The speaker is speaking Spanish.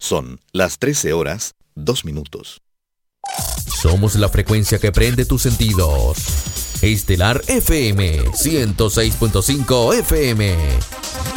Son las 13 horas, 2 minutos. Somos la frecuencia que prende tus sentidos. Estelar FM 106.5 FM.